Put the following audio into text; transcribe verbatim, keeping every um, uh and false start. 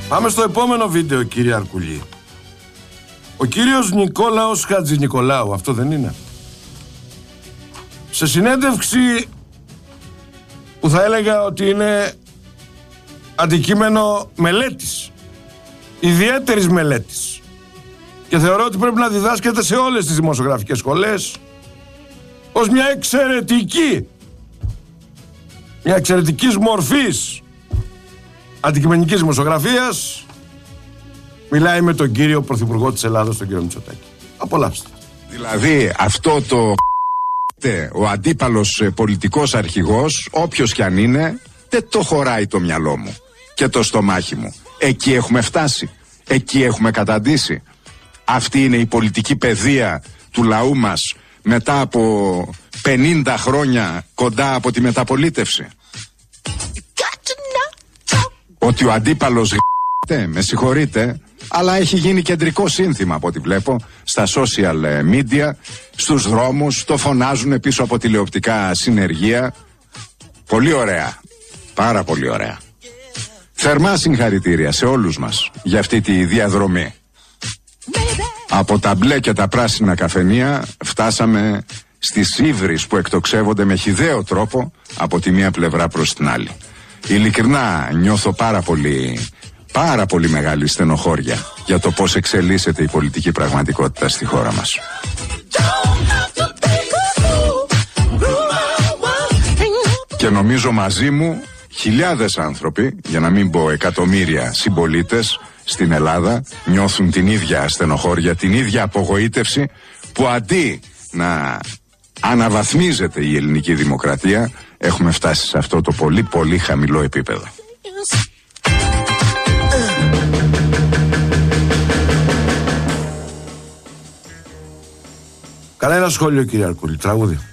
Πάμε στο επόμενο βίντεο, κύριε Αρκουλή. Ο κύριος Νικόλαος Χατζηνικολάου, αυτό δεν είναι? Σε συνέντευξη που θα έλεγα ότι είναι αντικείμενο μελέτης, ιδιαίτερης μελέτης, και θεωρώ ότι πρέπει να διδάσκεται σε όλες τις δημοσιογραφικές σχολές ως μια εξαιρετική, μια εξαιρετικής μορφής αντικειμενικής δημοσιογραφίας, μιλάει με τον κύριο Πρωθυπουργό της Ελλάδος, τον κύριο Μητσοτάκη. Απολαύστε. Δηλαδή αυτό το ο αντίπαλος πολιτικός αρχηγός, όποιος κι αν είναι, δεν το χωράει το μυαλό μου και το στομάχι μου. Εκεί έχουμε φτάσει, εκεί έχουμε καταντήσει. Αυτή είναι η πολιτική παιδεία του λαού μας μετά από πενήντα χρόνια κοντά από τη μεταπολίτευση. Ότι ο αντίπαλος με συγχωρείτε, αλλά έχει γίνει κεντρικό σύνθημα από ό,τι βλέπω στα social media, στους δρόμους, το φωνάζουν πίσω από τηλεοπτικά συνεργεία. Πολύ ωραία, πάρα πολύ ωραία. Θερμά συγχαρητήρια σε όλους μας για αυτή τη διαδρομή. Από τα μπλε και τα πράσινα καφενεία φτάσαμε στις ύβρις που εκτοξεύονται με χυδαίο τρόπο από τη μία πλευρά προς την άλλη. Ειλικρινά νιώθω πάρα πολύ, πάρα πολύ μεγάλη στενοχώρια για το πώς εξελίσσεται η πολιτική πραγματικότητα στη χώρα μας. Και νομίζω μαζί μου χιλιάδες άνθρωποι, για να μην πω εκατομμύρια συμπολίτες στην Ελλάδα, νιώθουν την ίδια στενοχώρια, την ίδια απογοήτευση, που αντί να αναβαθμίζεται η ελληνική δημοκρατία, έχουμε φτάσει σε αυτό το πολύ πολύ χαμηλό επίπεδο. Κανένα σχόλιο, κύριε Αρκούλη, τραγούδι.